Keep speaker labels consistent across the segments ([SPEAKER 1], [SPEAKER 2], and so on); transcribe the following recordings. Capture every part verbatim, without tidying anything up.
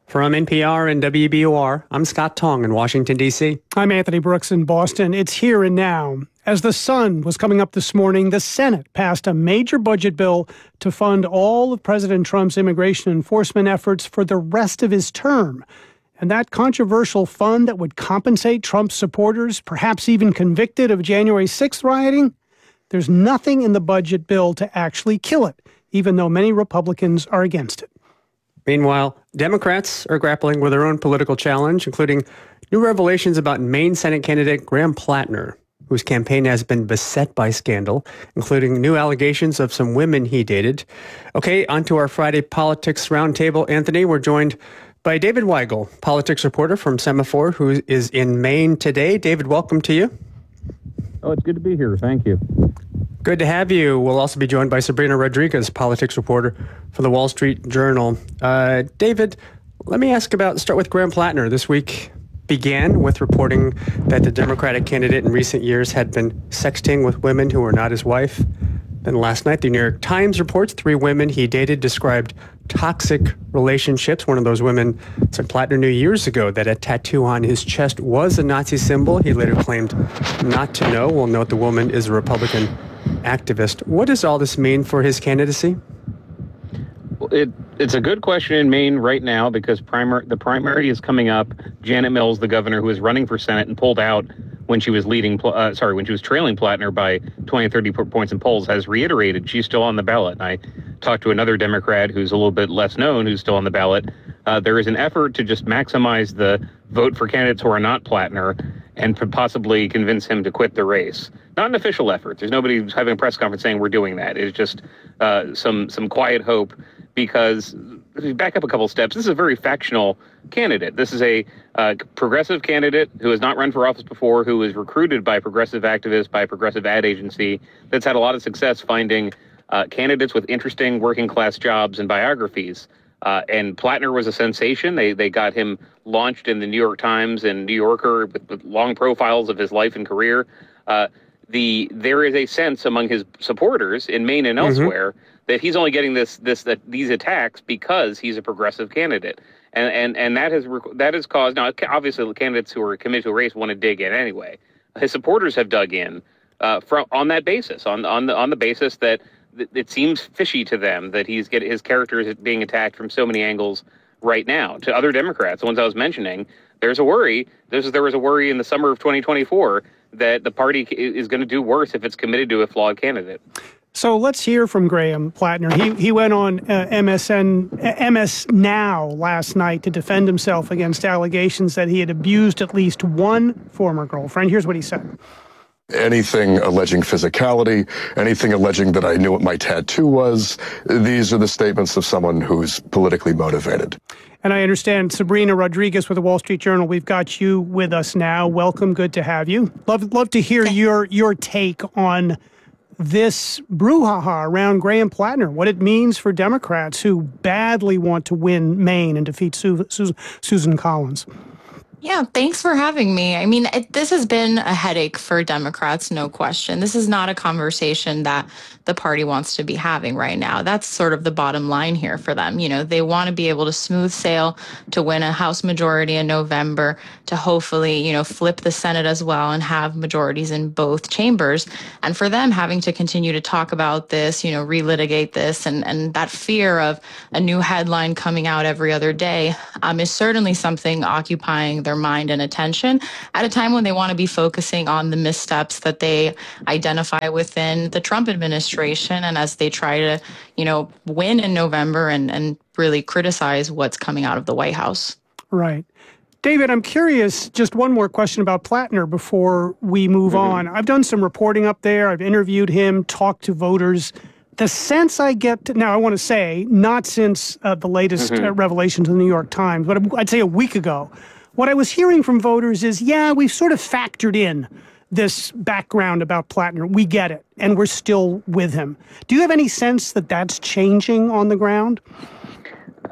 [SPEAKER 1] From N P R and W B O R, I'm Scott Tong in Washington, D C
[SPEAKER 2] I'm Anthony Brooks in Boston. It's here and now. As the sun was coming up this morning, the Senate passed a major budget bill to fund all of President Trump's immigration enforcement efforts for the rest of his term. And that controversial fund that would compensate Trump's supporters, perhaps even convicted of January sixth rioting, there's nothing in the budget bill to actually kill it, even though many Republicans are against it.
[SPEAKER 1] Meanwhile, Democrats are grappling with their own political challenge, including new revelations about Maine Senate candidate Graham Plattner, whose campaign has been beset by scandal, including new allegations of some women he dated. Okay, on to our Friday Politics Roundtable. Anthony, we're joined by David Weigel, politics reporter from Semaphore, who is in Maine today. David, welcome to you.
[SPEAKER 3] Oh, it's good to be here. Thank you.
[SPEAKER 1] Good to have you. We'll also be joined by Sabrina Rodriguez, politics reporter for the Wall Street Journal. Uh, David, let me ask about, start with Graham Plattner. This week began with reporting that the Democratic candidate in recent years had been sexting with women who were not his wife. Then last night, the New York Times reports three women he dated described toxic relationships. One of those women said Plattner knew years ago that a tattoo on his chest was a Nazi symbol. He later claimed not to know. We'll note the woman is a Republican activist. What does all this mean for his candidacy?
[SPEAKER 3] Well, it, it's a good question in Maine right now because primar- the primary is coming up. Janet Mills, the governor who is running for Senate and pulled out when she was leading, uh, sorry, when she was trailing Plattner by twenty, thirty points in polls, has reiterated she's still on the ballot. And I talked to another Democrat who's a little bit less known who's still on the ballot. Uh, there is an effort to just maximize the vote for candidates who are not Plattner and possibly convince him to quit the race. Not an official effort. There's nobody who's having a press conference saying we're doing that. It's just uh, some some quiet hope because, if you back up a couple steps, this is a very factional candidate. This is a uh, progressive candidate who has not run for office before, who was recruited by progressive activists, by a progressive ad agency that's had a lot of success finding uh, candidates with interesting working class jobs and biographies. Uh, and Plattner was a sensation. They they got him launched in the New York Times and New Yorker with, with long profiles of his life and career. Uh, the there is a sense among his supporters in Maine and elsewhere mm-hmm. that he's only getting this this that these attacks because he's a progressive candidate, and and and that has that has caused now obviously the candidates who are committed to a race want to dig in anyway. His supporters have dug in uh, from on that basis on on the on the basis that it seems fishy to them that he's get his character is being attacked from so many angles right now. To other Democrats, the ones I was mentioning, there's a worry. There's, there was a worry in the summer of twenty twenty-four that the party is going to do worse if it's committed to a flawed candidate.
[SPEAKER 2] So let's hear from Graham Plattner. He he went on uh, M S N uh, M S Now last night to defend himself against allegations that he had abused at least one former girlfriend. Here's what he said.
[SPEAKER 4] Anything alleging physicality, anything alleging that I knew what my tattoo was, these are the statements of someone who's politically motivated.
[SPEAKER 2] And I understand Sabrina Rodriguez with the Wall Street Journal, we've got you with us now. Welcome. Good to have you. Love love to hear your your take on this brouhaha around Graham Plattner, what it means for Democrats who badly want to win Maine and defeat Su- Su- Susan Collins.
[SPEAKER 5] Yeah, thanks for having me. I mean, it, this has been a headache for Democrats, no question. This is not a conversation that the party wants to be having right now. That's sort of the bottom line here for them. You know, they want to be able to smooth sail to win a House majority in November, to hopefully, you know, flip the Senate as well and have majorities in both chambers. And for them having to continue to talk about this, you know, relitigate this, and, and that fear of a new headline coming out every other day um, is certainly something occupying their mind and attention at a time when they want to be focusing on the missteps that they identify within the Trump administration and as they try to, you know, win in November and, and really criticize what's coming out of the White House.
[SPEAKER 2] Right. David, I'm curious, just one more question about Plattner before we move mm-hmm. on. I've done some reporting up there. I've interviewed him, talked to voters. The sense I get, to, now I want to say, not since uh, the latest mm-hmm. uh, revelations in the New York Times, but I'd say a week ago, what I was hearing from voters is, yeah, we've sort of factored in this background about Plattner. We get it, and we're still with him. Do you have any sense that that's changing on the ground?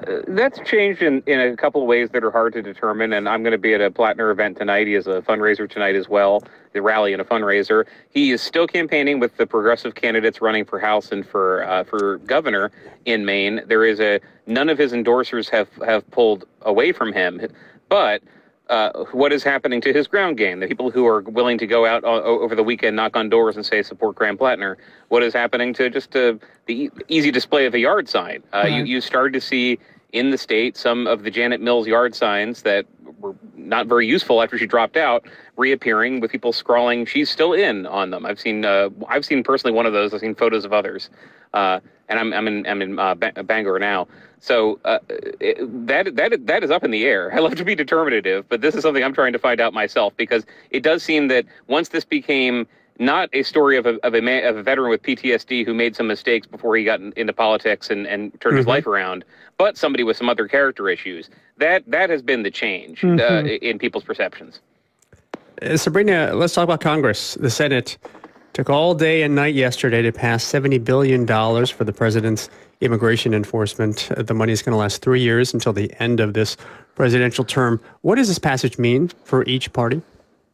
[SPEAKER 3] Uh, that's changed in, in a couple of ways that are hard to determine, and I'm going to be at a Plattner event tonight. He has a fundraiser tonight as well, the rally and a fundraiser. He is still campaigning with the progressive candidates running for House and for uh, for governor in Maine. There is a none of his endorsers have, have pulled away from him, but uh, what is happening to his ground game? The people who are willing to go out o- over the weekend, knock on doors, and say support Graham Plattner. What is happening to just uh, the e- easy display of a yard sign? Uh, right. You you started to see in the state some of the Janet Mills yard signs that were not very useful after she dropped out, reappearing with people scrawling "she's still in" on them. I've seen uh, I've seen personally one of those. I've seen photos of others, uh, and I'm I'm in I'm in uh, Bangor now. So uh, it, that that that is up in the air. I love to be determinative, but this is something I'm trying to find out myself, because it does seem that once this became not a story of a of a, man, of a veteran with P T S D who made some mistakes before he got in, into politics and, and turned mm-hmm. his life around, but somebody with some other character issues. That that has been the change mm-hmm. uh, in people's perceptions.
[SPEAKER 1] Uh, Sabrina, let's talk about Congress. The Senate took all day and night yesterday to pass seventy billion dollars for the president's immigration enforcement. Uh, the money is going to last three years until the end of this presidential term. What does this passage mean for each party?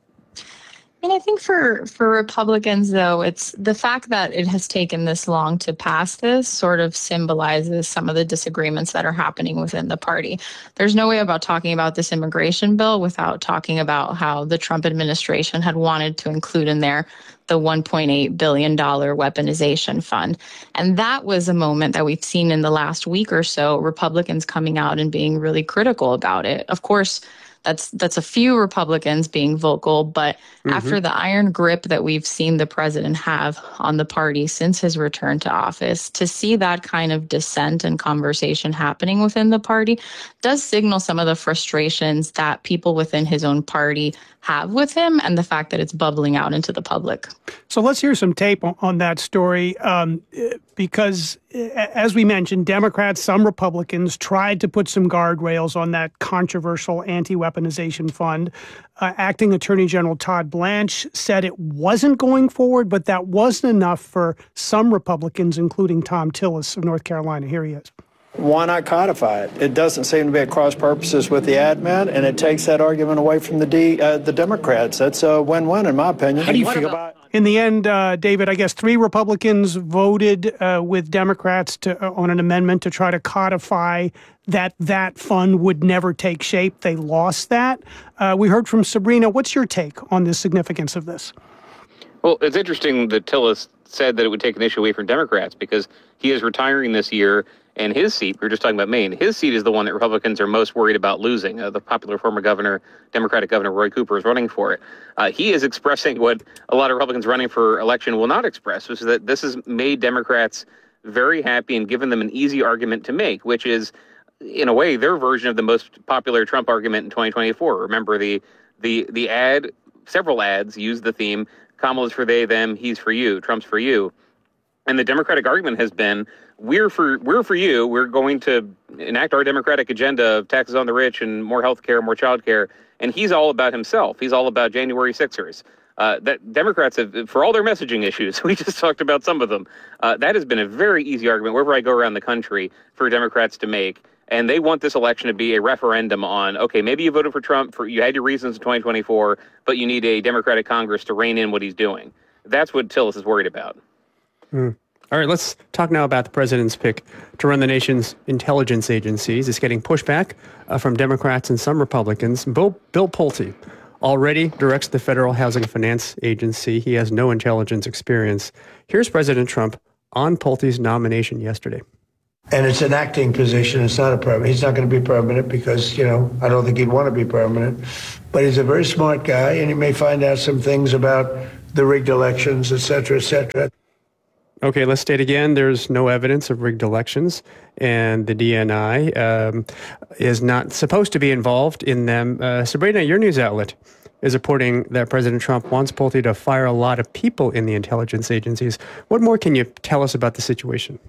[SPEAKER 5] And I think for, for Republicans, though, it's the fact that it has taken this long to pass this sort of symbolizes some of the disagreements that are happening within the party. There's no way about talking about this immigration bill without talking about how the Trump administration had wanted to include in there the one point eight billion dollars weaponization fund. And that was a moment that we've seen in the last week or so, Republicans coming out and being really critical about it. Of course, That's that's a few Republicans being vocal, but mm-hmm. after the iron grip that we've seen the president have on the party since his return to office, to see that kind of dissent and conversation happening within the party does signal some of the frustrations that people within his own party have with him, and the fact that it's bubbling out into the public.
[SPEAKER 2] So let's hear some tape on that story, um, because, as we mentioned, Democrats, some Republicans tried to put some guardrails on that controversial anti-weaponization fund. Uh, Acting Attorney General Todd Blanche said it wasn't going forward, but that wasn't enough for some Republicans, including Thom Tillis of North Carolina. Here he is.
[SPEAKER 6] Why not codify it? It doesn't seem to be at cross purposes with the admin, and it takes that argument away from the D, uh, the Democrats. That's a win-win, in my opinion.
[SPEAKER 2] How do you feel about it? In the end, uh, David, I guess three Republicans voted uh, with Democrats to, uh, on an amendment to try to codify that that fund would never take shape. They lost that. Uh, we heard from Sabrina. What's your take on the significance of this?
[SPEAKER 3] Well, it's interesting that Tillis said that it would take an issue away from Democrats, because he is retiring this year. And his seat, we were just talking about Maine, his seat is the one that Republicans are most worried about losing. Uh, the popular former governor, Democratic Governor Roy Cooper, is running for it. Uh, he is expressing what a lot of Republicans running for election will not express, which is that this has made Democrats very happy and given them an easy argument to make, which is, in a way, their version of the most popular Trump argument in twenty twenty-four. Remember, the the the ad, several ads used the theme, Kamala's for they, them, he's for you, Trump's for you. And the Democratic argument has been, we're for we're for you. We're going to enact our Democratic agenda of taxes on the rich and more health care, more child care. And he's all about himself. He's all about January sixers. Uh, that Democrats have, for all their messaging issues, we just talked about some of them. Uh, that has been a very easy argument wherever I go around the country for Democrats to make. And they want this election to be a referendum on, okay, maybe you voted for Trump, for you had your reasons in twenty twenty-four, but you need a Democratic Congress to rein in what he's doing. That's what Tillis is worried about.
[SPEAKER 1] Mm. All right, let's talk now about the president's pick to run the nation's intelligence agencies. It's getting pushback uh, from Democrats and some Republicans. Bill, Bill Pulte already directs the Federal Housing Finance Agency. He has no intelligence experience. Here's President Trump on Pulte's nomination yesterday.
[SPEAKER 7] And it's an acting position. It's not a permanent. He's not going to be permanent because, you know, I don't think he'd want to be permanent. But he's a very smart guy, and he may find out some things about the rigged elections, et cetera, et cetera.
[SPEAKER 1] Okay, let's state again, there's no evidence of rigged elections, and the D N I um, is not supposed to be involved in them. Uh, Sabrina, your news outlet is reporting that President Trump wants Pulte to fire a lot of people in the intelligence agencies. What more can you tell us about the situation?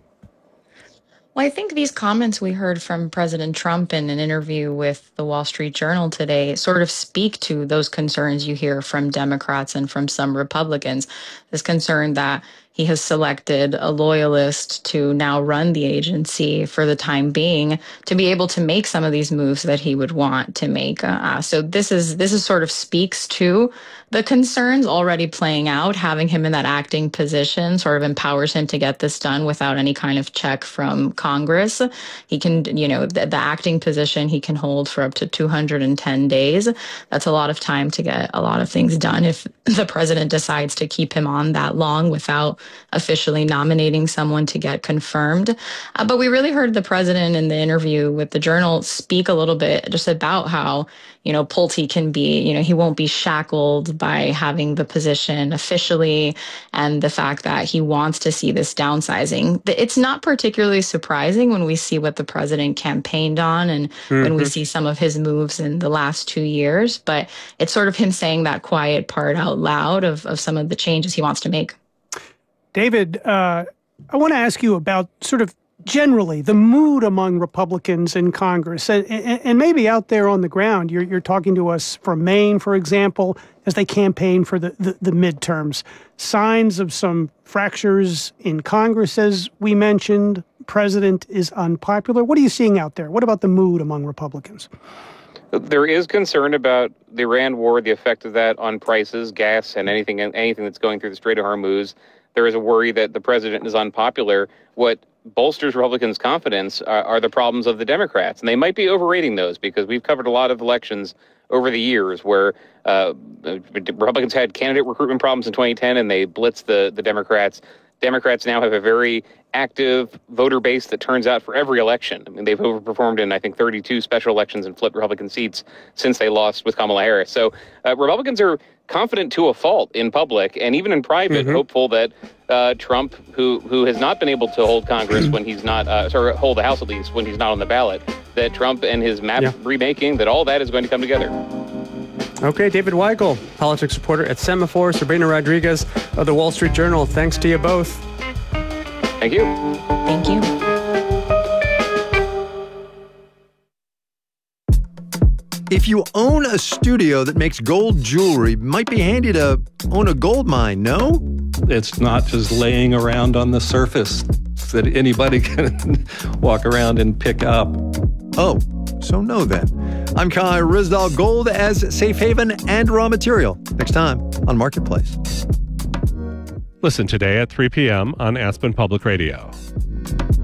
[SPEAKER 5] Well, I think these comments we heard from President Trump in an interview with the Wall Street Journal today sort of speak to those concerns you hear from Democrats and from some Republicans. This concern that he has selected a loyalist to now run the agency for the time being to be able to make some of these moves that he would want to make. Uh, so this is this is sort of speaks to the concerns already playing out. Having him in that acting position sort of empowers him to get this done without any kind of check from Congress. He can, you know, the, the acting position he can hold for up to two hundred ten days. That's a lot of time to get a lot of things done if the president decides to keep him on that long without officially nominating someone to get confirmed. Uh, but we really heard the president in the interview with the Journal speak a little bit just about how, you know, Pulte can be, you know, he won't be shackled by having the position officially, and the fact that he wants to see this downsizing. It's not particularly surprising when we see what the president campaigned on and mm-hmm. when we see some of his moves in the last two years, but it's sort of him saying that quiet part out loud of, of some of the changes he wants to make.
[SPEAKER 2] David, uh, I want to ask you about sort of generally the mood among Republicans in Congress, and, and, and maybe out there on the ground. You're, you're talking to us from Maine, for example, as they campaign for the, the, the midterms. Signs of some fractures in Congress, as we mentioned. President is unpopular. What are you seeing out there? What about the mood among Republicans?
[SPEAKER 3] There is concern about the Iran war, the effect of that on prices, gas, and anything anything that's going through the Strait of Hormuz. There is a worry that the president is unpopular. What bolsters Republicans' confidence are, are the problems of the Democrats. And they might be overrating those, because we've covered a lot of elections over the years where uh, Republicans had candidate recruitment problems in twenty ten and they blitzed the, the Democrats. Democrats now have a very active voter base that turns out for every election. I mean, they've overperformed in, I think, thirty-two special elections and flipped Republican seats since they lost with Kamala Harris. So uh, Republicans are confident to a fault in public and even in private, mm-hmm. hopeful that uh, Trump, who who has not been able to hold Congress when he's not, uh, sorry, hold the House at least when he's not on the ballot, that Trump and his map yeah. remaking, that all that is going to come together.
[SPEAKER 1] Okay, David Weigel, politics reporter at Semafor, Sabrina Rodriguez of the Wall Street Journal. Thanks to you both.
[SPEAKER 3] Thank you.
[SPEAKER 5] Thank you.
[SPEAKER 8] If you own a studio that makes gold jewelry, it might be handy to own a gold mine, no?
[SPEAKER 9] It's not just laying around on the surface that anybody can walk around and pick up.
[SPEAKER 8] Oh, so no then. I'm Kai Ryssdal. Gold as safe haven and raw material. Next time on Marketplace.
[SPEAKER 10] Listen today at three p.m. on Aspen Public Radio.